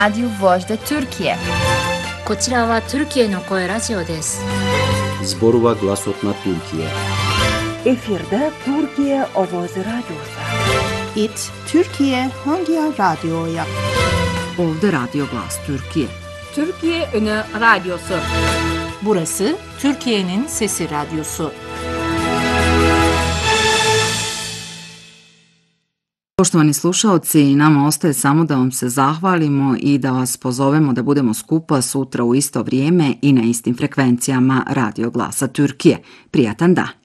Radyo Voz Türkiye. こちらはトルキエの声ラジオです。 Zborova glasotna Türkiye. Efirde Türkiye Ovoz Radyosu. It Türkiye Hangi Radyo'ya? Ovdje Radyo Glas Türkiye. Türkiye Önü Radyosu. Burası Türkiye'nin Sesi Radyosu. Poštovani slušaoci, nama ostaje samo da vam se zahvalimo i da vas pozovemo da budemo skupa sutra u isto vrijeme i na istim frekvencijama Radio Glasa Türkiye. Prijatan dan!